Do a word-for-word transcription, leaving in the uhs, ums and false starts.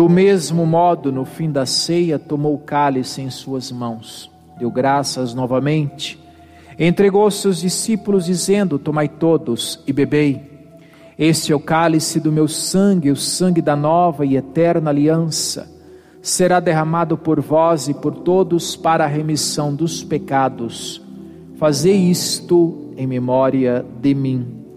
Do mesmo modo, no fim da ceia, tomou o cálice em suas mãos, deu graças novamente, entregou aos seus discípulos, dizendo: tomai todos e bebei. Este é o cálice do meu sangue, o sangue da nova e eterna aliança. Será derramado por vós e por todos para a remissão dos pecados. Fazei isto em memória de mim.